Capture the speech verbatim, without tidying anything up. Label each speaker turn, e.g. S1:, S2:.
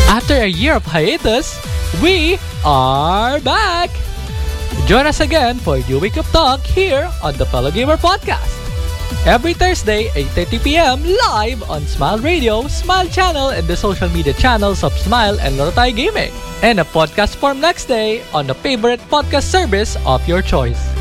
S1: After a year of hiatus, we are back! Join us again for a new week of talk here on the Fellow Gamer Podcast. Every Thursday, eight thirty p.m. live on Smile Radio, Smile Channel, and the social media channels of Smile and Lorotay Gaming. And a podcast form next day on the favorite podcast service of your choice.